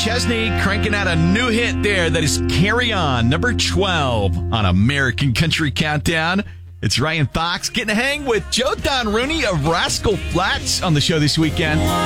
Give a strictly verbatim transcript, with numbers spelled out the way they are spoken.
Chesney cranking out a new hit there that is Carry On, number twelve on American Country Countdown. It's Ryan Fox getting a hang with Joe Don Rooney of Rascal Flatts on the show this weekend.